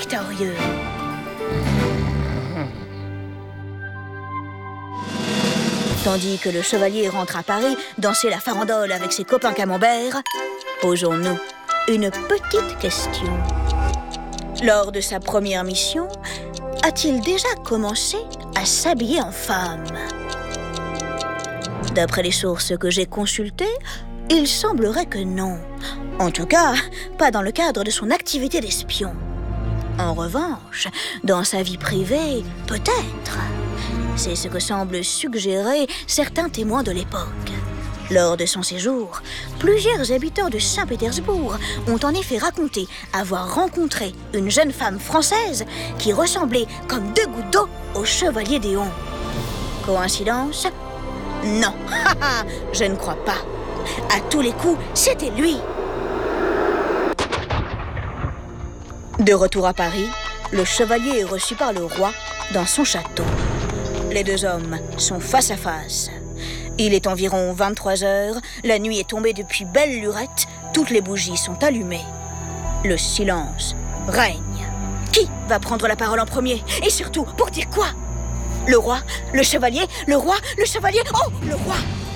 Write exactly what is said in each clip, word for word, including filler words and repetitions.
victorieux. Tandis que le chevalier rentre à Paris danser la farandole avec ses copains camemberts, posons-nous une petite question. Lors de sa première mission, a-t-il déjà commencé à s'habiller en femme? D'après les sources que j'ai consultées, il semblerait que non. En tout cas, pas dans le cadre de son activité d'espion. En revanche, dans sa vie privée, peut-être. C'est ce que semblent suggérer certains témoins de l'époque. Lors de son séjour, plusieurs habitants de Saint-Pétersbourg ont en effet raconté avoir rencontré une jeune femme française qui ressemblait comme deux gouttes d'eau au chevalier Déon. Coïncidence? Non, je ne crois pas. À tous les coups, c'était lui. De retour à Paris, le chevalier est reçu par le roi dans son château. Les deux hommes sont face à face. Il est environ vingt-trois heures, la nuit est tombée depuis belle lurette, toutes les bougies sont allumées. Le silence règne. Qui va prendre la parole en premier? Et surtout, pour dire quoi? Le roi, le chevalier, le roi, le chevalier, oh, le roi!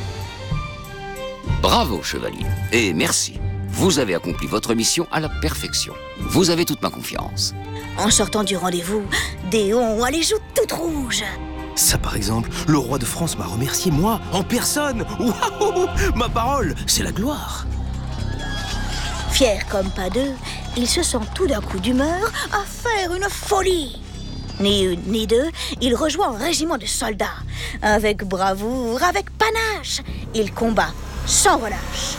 Bravo, chevalier, et merci. Vous avez accompli votre mission à la perfection. Vous avez toute ma confiance. En sortant du rendez-vous, Déon a les joues toutes rouges. Ça, par exemple, le roi de France m'a remercié, moi, en personne. Waouh! Ma parole, c'est la gloire. Fier comme pas deux, il se sent tout d'un coup d'humeur à faire une folie. Ni une ni deux, il rejoint un régiment de soldats. Avec bravoure, avec panache, il combat sans relâche.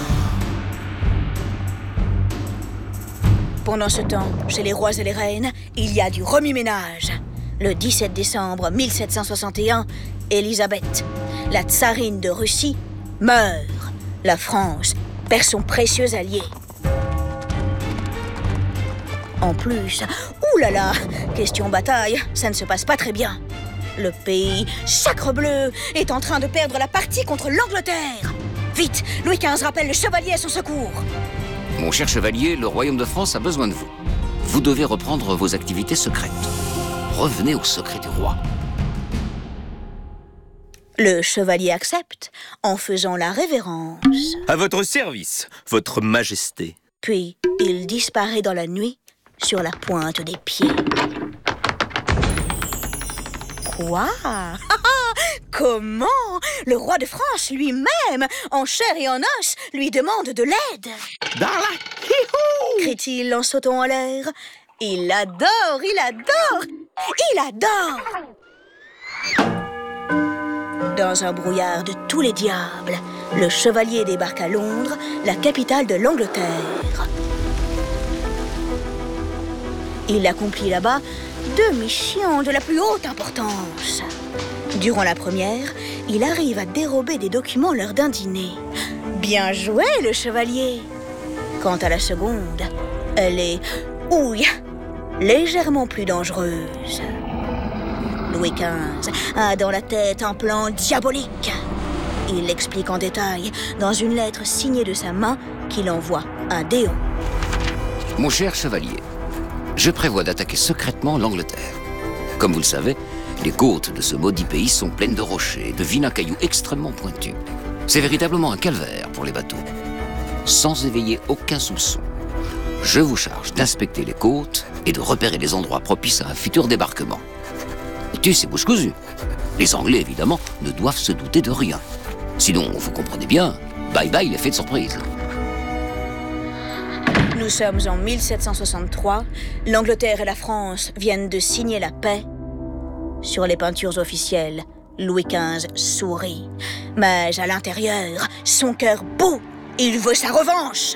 Pendant ce temps, chez les rois et les reines, il y a du remue-ménage. Le dix-sept décembre mille sept cent soixante et un, Élisabeth, la tsarine de Russie, meurt. La France perd son précieux allié. En plus, oulala, question bataille, ça ne se passe pas très bien. Le pays, sacrebleu, est en train de perdre la partie contre l'Angleterre. Vite, Louis quinze rappelle le chevalier à son secours. Mon cher chevalier, le royaume de France a besoin de vous. Vous devez reprendre vos activités secrètes. Revenez au secret du roi. Le chevalier accepte en faisant la révérence. À votre service, votre majesté. Puis, il disparaît dans la nuit sur la pointe des pieds. Quoi? Comment? Le roi de France lui-même, en chair et en os, lui demande de l'aide. Darla, hihou! Crie-t-il en sautant en l'air. Il adore, il adore, il adore. Dans un brouillard de tous les diables, le chevalier débarque à Londres, la capitale de l'Angleterre. Il accomplit là-bas deux missions de la plus haute importance. Durant la première, il arrive à dérober des documents lors d'un dîner. Bien joué, le chevalier! Quant à la seconde, elle est, ouille, légèrement plus dangereuse. Louis quinze a dans la tête un plan diabolique. Il l'explique en détail dans une lettre signée de sa main qu'il envoie à Déon. Mon cher chevalier, je prévois d'attaquer secrètement l'Angleterre. Comme vous le savez, les côtes de ce maudit pays sont pleines de rochers et de vilains cailloux extrêmement pointus. C'est véritablement un calvaire pour les bateaux. Sans éveiller aucun soupçon, je vous charge d'inspecter les côtes et de repérer les endroits propices à un futur débarquement. Tu sais, bouche cousue. Les Anglais, évidemment, ne doivent se douter de rien. Sinon, vous comprenez bien, bye bye l'effet de surprise. Nous sommes en mille sept cent soixante-trois. L'Angleterre et la France viennent de signer la paix. Sur les peintures officielles, Louis quinze sourit. Mais à l'intérieur, son cœur bout. Il veut sa revanche.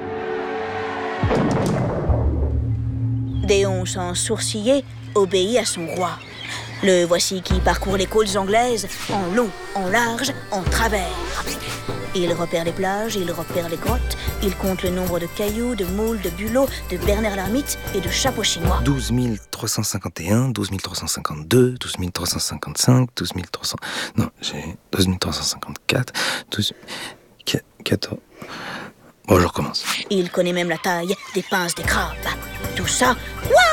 Déon, sans sourciller, obéit à son roi. Le voici qui parcourt les côtes anglaises en long, en large, en travers. Il repère les plages, il repère les grottes, il compte le nombre de cailloux, de moules, de bulots, de Bernard l'ermite et de chapeaux chinois. douze mille trois cent cinquante et un, douze mille trois cent cinquante-deux, douze mille trois cent cinquante-cinq, douze mille trois cents... Non, j'ai douze mille trois cent cinquante-quatre, douze... quatorze... Bon, je recommence. Il connaît même la taille des pinces des crabes. Tout ça...